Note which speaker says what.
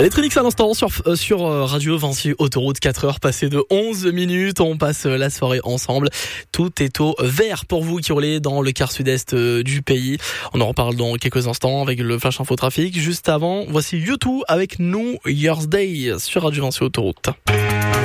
Speaker 1: Electronics à l'instant sur Radio Vinci Autoroute, 4h passées de 11 minutes. On passe la soirée ensemble. Tout est au vert pour vous qui roulez dans le quart sud-est du pays. On en reparle dans quelques instants avec le Flash Info Trafic. Juste avant, voici U2 avec New Year's Day sur Radio Vinci Autoroute.